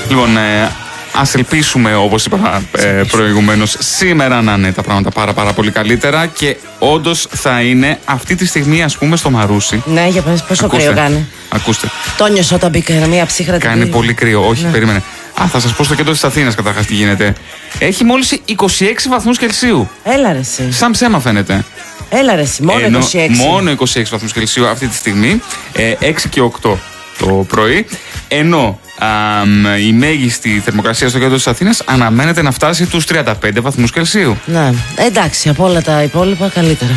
Λοιπόν, ας ελπίσουμε, όπως είπα προηγουμένως, σήμερα να είναι τα πράγματα πάρα πολύ καλύτερα και όντως θα είναι αυτή τη στιγμή, ας πούμε, στο Μαρούσι. Ναι, για πόσο κρύο κάνει. Ακούστε. Το νιώσα όταν μπήκα, μια ψύχρα. Κάνει πολύ κρύο. Όχι, περίμενε. Θα σας πω στο κέντρο της Αθήνας καταρχάς τι γίνεται. Έχει μόλις 26 βαθμούς Κελσίου. Έλα ρε εσύ. Σαν ψέμα φαίνεται. Έλα ρε εσύ, μόνο 26. Μόνο 26 βαθμούς Κελσίου αυτή τη στιγμή. 6 και 8 το πρωί. Ενώ η μέγιστη θερμοκρασία στο κέντρο της Αθήνας αναμένεται να φτάσει τους 35 βαθμούς Κελσίου. Ναι, εντάξει, από όλα τα υπόλοιπα καλύτερα.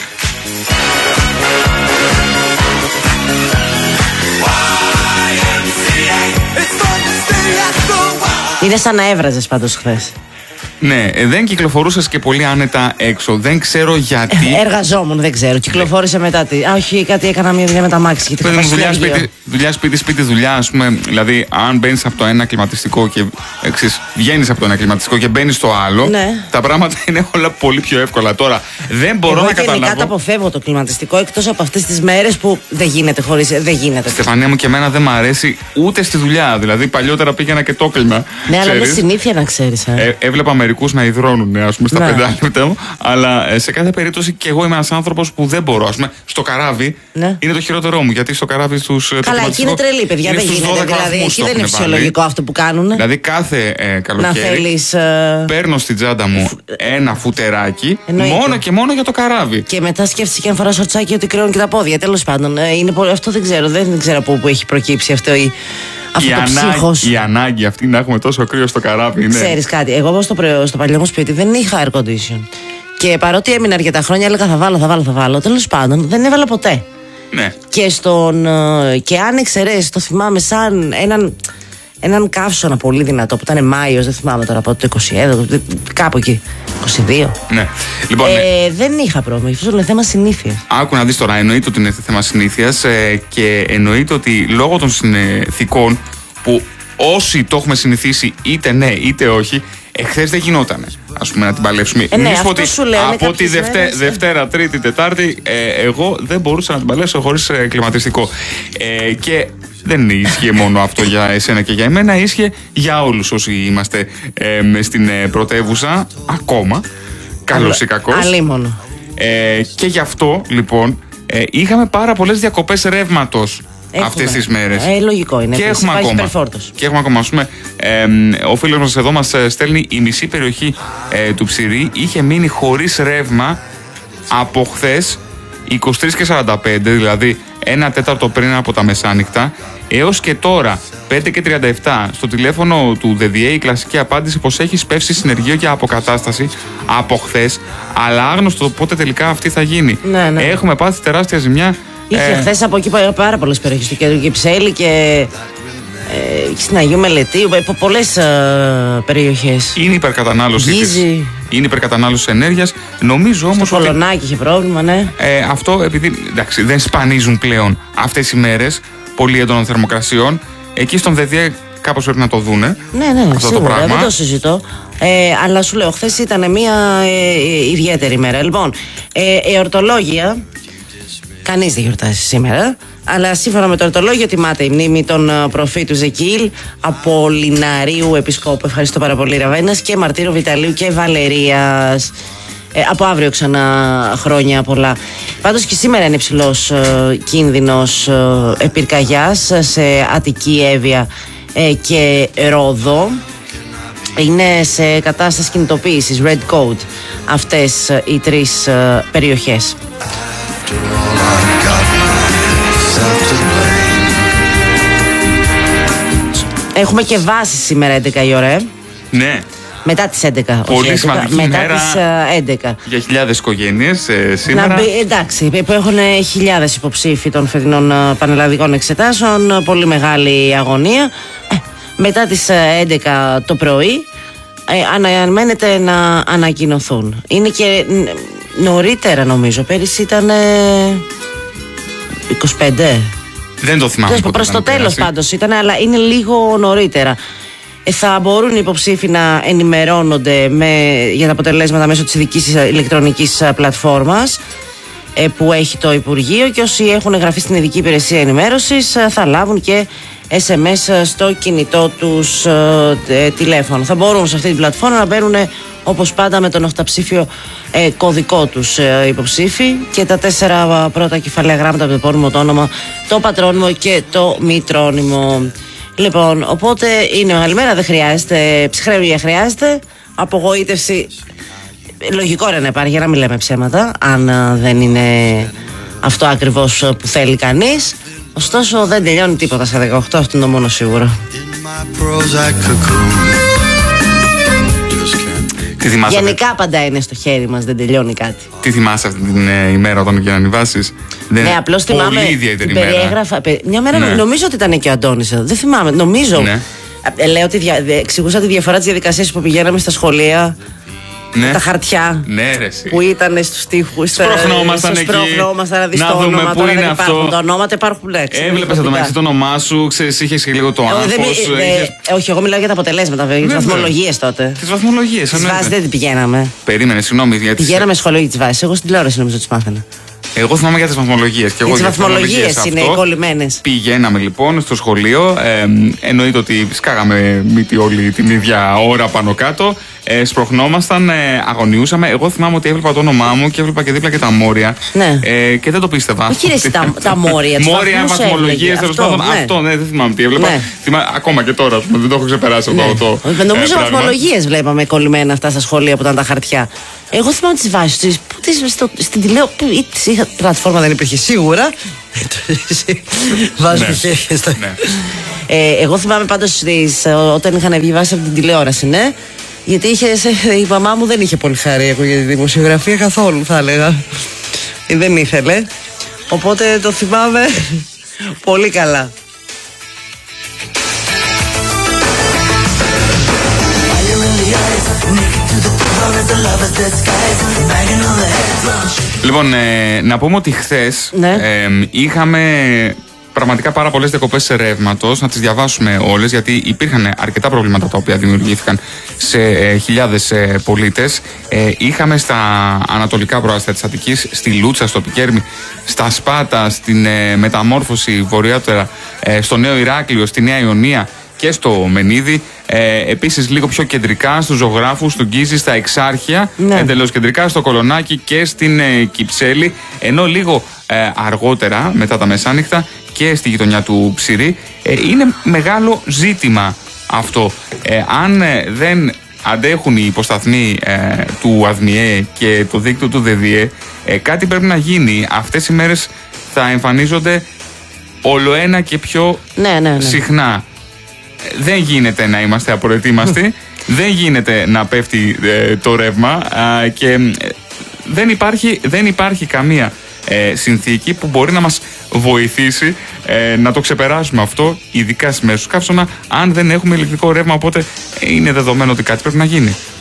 Είναι σαν να έβραζες πάντως χθες. Ναι, δεν κυκλοφορούσες και πολύ άνετα έξω. Δεν ξέρω γιατί. Εργαζόμουν, δεν ξέρω. Κυκλοφόρησε μετά. Όχι, κάτι έκανα μια δουλειά με τα μάξι. Δουλειά, σπίτι, δουλειά, ας πούμε. Δηλαδή, αν μπαίνεις από το ένα κλιματιστικό και βγαίνεις από το ένα κλιματιστικό και μπαίνεις στο άλλο, ναι, τα πράγματα είναι όλα πολύ πιο εύκολα. Τώρα, δεν μπορώ να καταλάβω. Γενικά το αποφεύγω το κλιματιστικό, εκτός από αυτές τις μέρες που δεν γίνεται χωρίς. Δεν γίνεται. Στεφανία μου, και εμένα δεν μ' αρέσει ούτε στη δουλειά. Δηλαδή, παλιότερα πήγαινα και το κλίμα. Ναι, αλλά είναι συνήθεια να ξέρεις. Έβλεπα μερικούς να υδρώνουν, ας πούμε, στα 5 λεπτά μου. Αλλά σε κάθε περίπτωση και εγώ είμαι ένας άνθρωπος που δεν μπορώ. Ας πούμε, στο καράβι είναι το χειρότερό μου. Γιατί στο καράβι στους. Καλά, εκεί είναι τρελή, παιδιά. Δεν γίνεται. Δηλαδή, εκεί δεν είναι φυσιολογικό αυτό που κάνουν. Δηλαδή, κάθε καλοκαίρι παίρνω στην τσάντα μου ένα φουτεράκι μόνο και μόνο για το καράβι. Και μετά σκέφτεσαι και αν φοράς σορτσάκι ότι κρύωνουν και τα πόδια. Τέλος πάντων, αυτό δεν ξέρω. Δεν ξέρω από πού έχει προκύψει αυτό. Η ανάγκη αυτή να έχουμε τόσο κρύο στο καράβι είναι. Ξέρεις κάτι, εγώ στο παλιό μου σπίτι δεν είχα air condition. Και παρότι έμεινα αρκετά χρόνια, έλεγα θα βάλω. Τέλος πάντων, δεν έβαλα ποτέ. Ναι. Και αν εξαιρέσεις, το θυμάμαι σαν έναν καύσωνα πολύ δυνατό που ήταν Μάιος, δεν θυμάμαι τώρα από το 21, κάπου εκεί. 22. Ναι. Λοιπόν, δεν είχα πρόβλημα. Αυτό είναι θέμα συνήθειας. Άκου να δεις τώρα, εννοείται ότι είναι θέμα συνήθειας και εννοείται ότι λόγω των συνθηκών που όσοι το έχουμε συνηθίσει είτε ναι είτε όχι, εχθές δεν γινότανε, ας πούμε, να την παλέψουμε. Αυτό σου λέω, από τη Δευτέρα, Τρίτη, Τετάρτη, εγώ δεν μπορούσα να την παλέψω χωρίς κλιματιστικό. Και δεν ίσχυε μόνο αυτό για εσένα και για εμένα, ίσχυε για όλους όσοι είμαστε στην πρωτεύουσα ακόμα, καλός ή κακός. Αλίμονο. Και γι' αυτό, λοιπόν, είχαμε πάρα πολλές διακοπές ρεύματος αυτές τις μέρες. Λογικό είναι. Και έχουμε ακόμα. Ας πούμε, ο φίλος μας εδώ μας στέλνει η μισή περιοχή του Ψηρή είχε μείνει χωρίς ρεύμα από χθες 23:45, δηλαδή 1/4 πριν από τα μεσάνυχτα, έως και τώρα 5:37 στο τηλέφωνο του ΔΔΕ η κλασική απάντηση πως έχει σπεύσει συνεργείο για αποκατάσταση από χθες, αλλά άγνωστο πότε τελικά αυτή θα γίνει. Ναι. Έχουμε πάθει τεράστια ζημιά. Είχε χθες από εκεί πάρα πολλές περιοχές του κέντρου, Κυψέλη και στην Αγίου Μελετίου, πολλές περιοχές. Είναι υπερκατανάλωση ενέργειας. Νομίζω όμως στο Πολωνάκι είχε πρόβλημα, ναι. Αυτό επειδή δεν σπανίζουν πλέον αυτές οι μέρες πολύ έντονων θερμοκρασιών. Εκεί στον ΔΔΕ κάπως πρέπει να το δούνε. Ναι, αυτό σίγουρα, το πράγμα. Δεν το συζητώ. Αλλά σου λέω, χθες ήταν μια ιδιαίτερη μέρα. Λοιπόν, εορτολόγια. Κανείς δεν γιορτάζει σήμερα. Αλλά σύμφωνα με το εορτολόγιο τιμάται η μνήμη των προφήτου Ζεκίλ, Απολιναρίου Επισκόπου, ευχαριστώ πάρα πολύ, Ραβαίνας, και Μαρτύρου Βιταλίου και Βαλερίας. Από αύριο ξανά χρόνια πολλά. Πάντως και σήμερα είναι υψηλός κίνδυνος πυρκαγιάς σε Αττική, Εύβοια και Ρόδο. Είναι σε κατάσταση κινητοποίησης, Red Code, αυτές οι τρεις περιοχές. Έχουμε και βάση σήμερα 11 η ώρα. Ναι. Μετά τις 11. Πολύ σημαντική μετά ημέρα τις 11. για χιλιάδες οικογένειες σήμερα. Εντάξει, που έχουν χιλιάδες υποψήφοι των φετινών πανελλαδικών εξετάσεων. Πολύ μεγάλη αγωνία. Μετά τις 11 το πρωί αναμένεται να ανακοινωθούν. Είναι και νωρίτερα, νομίζω. Πέρυσι ήταν 25. Δεν το θυμάμαι. Προς το τέλος πάντως ήταν, αλλά είναι λίγο νωρίτερα. Θα μπορούν οι υποψήφοι να ενημερώνονται για τα αποτελέσματα μέσω της ειδικής ηλεκτρονικής πλατφόρμας που έχει το Υπουργείο, και όσοι έχουν εγγραφεί στην ειδική υπηρεσία ενημέρωσης θα λάβουν και SMS στο κινητό τους τηλέφωνο. Θα μπορούν σε αυτή την πλατφόρμα να μπαίνουν όπως πάντα με τον 8ψήφιο κωδικό τους υποψήφοι και τα 4 πρώτα κεφαλαία γράμματα από το επώνυμο, το όνομα, το πατρόνυμο και το μητρόνυμο. Λοιπόν, οπότε είναι μεγάλη μέρα, δεν χρειάζεται ψυχρεμία, χρειάζεται απογοήτευση. Λογικό είναι να υπάρχει, για να μην λέμε ψέματα, αν δεν είναι αυτό ακριβώς που θέλει κανείς. Ωστόσο δεν τελειώνει τίποτα στα 18, αυτό είναι το μόνο σίγουρο. Γενικά πάντα είναι στο χέρι μας, δεν τελειώνει κάτι. Τι θυμάσαι αυτή την ημέρα όταν και να ανεβάσεις? Ναι, απλώς θυμάμαι. Πολύ ιδιαίτερη μέρα. Περιέγραφα. Μια μέρα νομίζω ότι ήταν και ο Αντώνης εδώ. Δεν θυμάμαι. Νομίζω. Ναι. Λέω ότι εξηγούσα τη διαφορά της διαδικασίας που πηγαίναμε στα σχολεία. Ναι. Τα χαρτιά ναι, ρε, εσύ. που ήταν στους τοίχους. Σπρώχνομασταν εκεί. Να δεις το όνομα. Τώρα δεν υπάρχουν τα ονόματα, υπάρχουν λέξεις. Έβλεπες το μεταξύ το όνομά σου, ξέρεις, είχες και λίγο το άγχος. Όχι, εγώ μιλάω για τα αποτελέσματα, για τις βαθμολογίες τότε. Τις βαθμολογίες, τις βάσεις δεν την πηγαίναμε. Περίμενε, συγγνώμη. Πηγαίναμε σχολείο για τις βάσεις. Εγώ στην τηλεόραση νομίζω τις μάθαινα. Εγώ θυμάμαι για τις βαθμολογίες. Τις βαθμολογίες είναι οι κολλημένες. Πηγαίναμε λοιπόν στο σχολείο. Εννοείται ότι σκάγαμε μύτη όλη την ίδια ώρα πάνω κάτω. Σπροχνόμασταν, αγωνιούσαμε. Εγώ θυμάμαι ότι έβλεπα το όνομά μου και έβλεπα και δίπλα και τα μόρια. Ναι. Και δεν το πίστευα. Όχι, ρε, τα μόρια. Μόρια, βαθμολογίες, τέλος πάντων. Αυτό, ναι, δεν θυμάμαι τι έβλεπα. Ναι. Ακόμα και τώρα, δεν το έχω ξεπεράσει αυτό. Νομίζω βαθμολογίες βλέπαμε κολλημένα αυτά στα σχολεία που ήταν τα χαρτιά. Εγώ θυμάμαι τις βάσεις στην τηλεόραση. Η πλατφόρμα δεν υπήρχε σίγουρα. Βάζω χέρια στο. Εγώ θυμάμαι πάντως όταν είχαν βγει βάσεις από την τηλεόραση, ναι. Γιατί η μαμά μου δεν είχε πολύ χαρή για τη δημοσιογραφία καθόλου, θα έλεγα. Δεν ήθελε. Οπότε το θυμάμαι πολύ καλά. Λοιπόν, να πούμε ότι χθες είχαμε πραγματικά πάρα πολλές διακοπές ρεύματος. Να τις διαβάσουμε όλες, γιατί υπήρχαν αρκετά προβλήματα τα οποία δημιουργήθηκαν σε χιλιάδες πολίτες. Είχαμε στα ανατολικά προάστια της Αττικής, στη Λούτσα, στο Πικέρμι, στα Σπάτα, στην Μεταμόρφωση βορειότερα, στο Νέο Ηράκλειο, στη Νέα Ιωνία και στο Μενίδη. Επίσης λίγο πιο κεντρικά στους Ζωγράφους, στον Γκίζη, στα Εξάρχεια, εντελώς κεντρικά στο Κολονάκι και στην Κυψέλη, ενώ λίγο αργότερα μετά τα μεσάνυχτα και στη γειτονιά του Ψηρή. Είναι μεγάλο ζήτημα αυτό. Αν δεν αντέχουν οι υποσταθμοί του ΑΔΜΙΕ και το δίκτυο του ΔΔΕ, κάτι πρέπει να γίνει. Αυτές οι μέρες θα εμφανίζονται ολοένα και πιο συχνά. Δεν γίνεται να είμαστε απροετοίμαστοι, δεν γίνεται να πέφτει το ρεύμα και δεν υπάρχει καμία συνθήκη που μπορεί να μας βοηθήσει να το ξεπεράσουμε αυτό, ειδικά στις μέρες του καύσωνα, αν δεν έχουμε ηλεκτρικό ρεύμα. Οπότε είναι δεδομένο ότι κάτι πρέπει να γίνει.